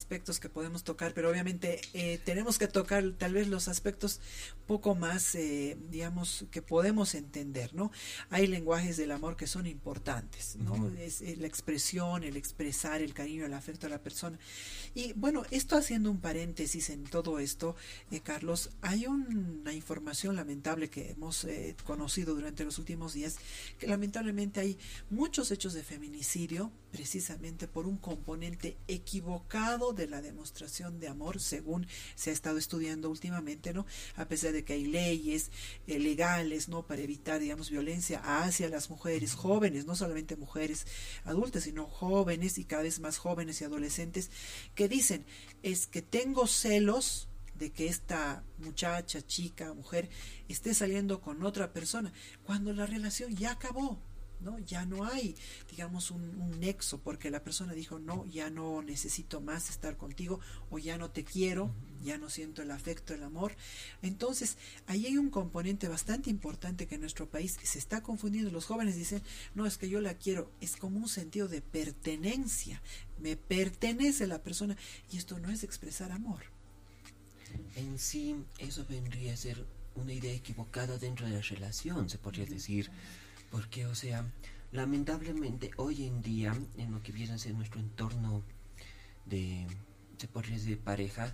aspectos que podemos tocar, pero obviamente tenemos que tocar tal vez los aspectos poco más, digamos, que podemos entender, ¿no? Hay lenguajes del amor que son importantes, ¿no? Uh-huh. Es la expresión, el expresar el cariño, el afecto a la persona. Y bueno, esto haciendo un paréntesis en todo esto, Carlos, hay una información lamentable que hemos conocido durante los últimos días, que lamentablemente hay muchos hechos de feminicidio precisamente por un componente equivocado de la demostración de amor, según se ha estado estudiando últimamente, ¿no? A pesar de que hay leyes legales, ¿no? Para evitar, digamos, violencia hacia las mujeres jóvenes, no solamente mujeres adultas, sino jóvenes y cada vez más jóvenes y adolescentes, que dicen, es que tengo celos de que esta muchacha, chica, mujer esté saliendo con otra persona, cuando la relación ya acabó, ¿no? Ya no hay, digamos, un nexo, porque la persona dijo, no, ya no necesito más estar contigo, o ya no te quiero, ya no siento el afecto, el amor. Entonces, ahí hay un componente bastante importante que en nuestro país se está confundiendo. Los jóvenes dicen, no, es que yo la quiero, es como un sentido de pertenencia, me pertenece la persona, y esto no es expresar amor. En sí, eso vendría a ser una idea equivocada dentro de la relación, se podría decir. Porque, o sea, lamentablemente hoy en día, en lo que viene a ser nuestro entorno de, se podría decir, pareja,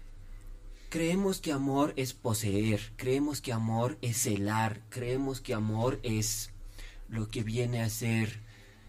creemos que amor es poseer, creemos que amor es celar, creemos que amor es lo que viene a ser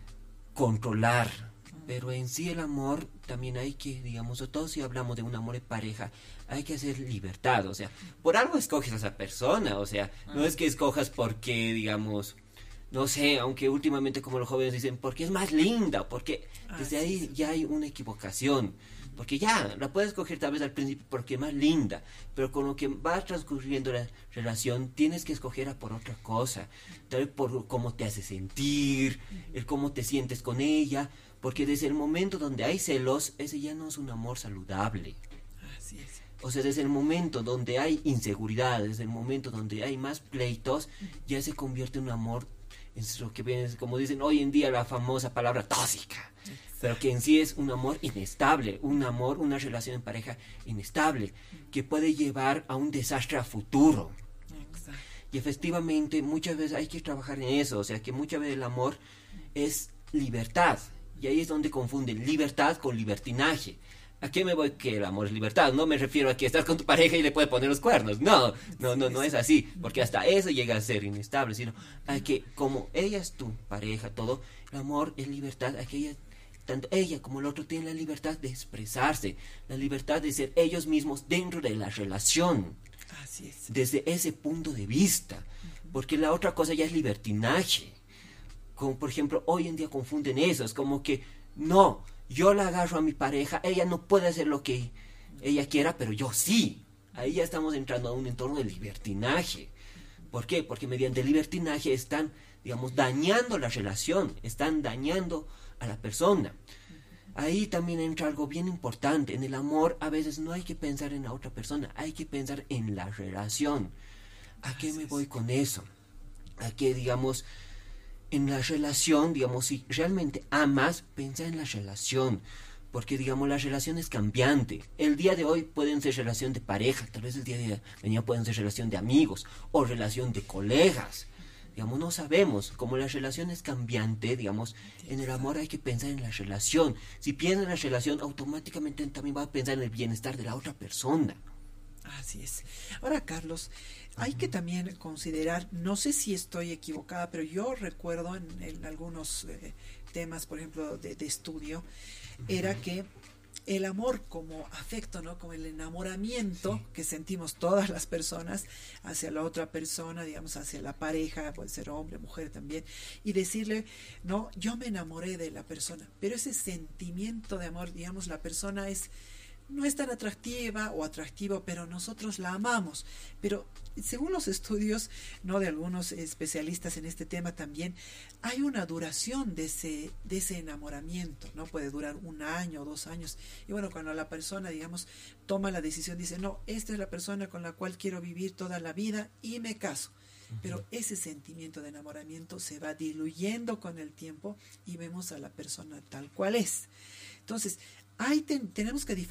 controlar. Pero en sí el amor también hay que, digamos, o todos si hablamos de un amor de pareja, hay que hacer libertad, o sea, por algo escoges a esa persona, o sea, no es que escojas porque, digamos, no sé, aunque últimamente como los jóvenes dicen, porque es más linda, porque desde ahí ya hay una equivocación, porque ya, la puedes escoger tal vez al principio porque es más linda, pero con lo que va transcurriendo la relación, tienes que escogerla por otra cosa, tal vez por cómo te hace sentir, el cómo te sientes con ella, porque desde el momento donde hay celos, ese ya no es un amor saludable. Así es. O sea, desde el momento donde hay inseguridad, desde el momento donde hay más pleitos, ya se convierte en un amor, es lo que viene, como dicen hoy en día la famosa palabra tóxica, pero que en sí es un amor inestable, un amor, una relación en pareja inestable, que puede llevar a un desastre a futuro. Exacto. Y efectivamente muchas veces hay que trabajar en eso, o sea que muchas veces el amor es libertad, y ahí es donde confunden libertad con libertinaje. ¿A qué me voy que el amor es libertad? No me refiero a que estás con tu pareja y le puedes poner los cuernos. No es así. Porque hasta eso llega a ser inestable. Sino a que como ella es tu pareja, todo, el amor es libertad. A que ella, tanto ella como el otro tienen la libertad de expresarse. La libertad de ser ellos mismos dentro de la relación. Así es. Desde ese punto de vista. Porque la otra cosa ya es libertinaje. Como por ejemplo, hoy en día confunden eso. Es como que, no, yo la agarro a mi pareja, ella no puede hacer lo que ella quiera, pero yo sí. Ahí ya estamos entrando a un entorno de libertinaje. ¿Por qué? Porque mediante el libertinaje están, digamos, dañando la relación, están dañando a la persona. Ahí también entra algo bien importante. En el amor a veces no hay que pensar en la otra persona, hay que pensar en la relación. ¿A qué me voy con eso? A que, digamos, en la relación, digamos, si realmente amas, piensa en la relación, porque, digamos, la relación es cambiante. El día de hoy pueden ser relación de pareja, tal vez el día de mañana pueden ser relación de amigos, o relación de colegas, digamos, no sabemos. Como la relación es cambiante, digamos, en el amor hay que pensar en la relación. Si piensas en la relación, automáticamente también vas a pensar en el bienestar de la otra persona. Así es. Ahora, Carlos, hay que también considerar, no sé si estoy equivocada, pero yo recuerdo en algunos temas, por ejemplo, de estudio, era que el amor como afecto, ¿no? Como el enamoramiento que sentimos todas las personas hacia la otra persona, digamos, hacia la pareja, puede ser hombre, mujer también, y decirle, no, yo me enamoré de la persona, pero ese sentimiento de amor, digamos, la persona no es tan atractiva o atractivo, pero nosotros la amamos. Pero según los estudios, no, de algunos especialistas en este tema también, hay una duración de ese enamoramiento, ¿no? Puede durar 1 año o 2 años. Y bueno, cuando la persona, digamos, toma la decisión, dice, no, esta es la persona con la cual quiero vivir toda la vida y me caso. Pero ese sentimiento de enamoramiento se va diluyendo con el tiempo y vemos a la persona tal cual es. Entonces, tenemos que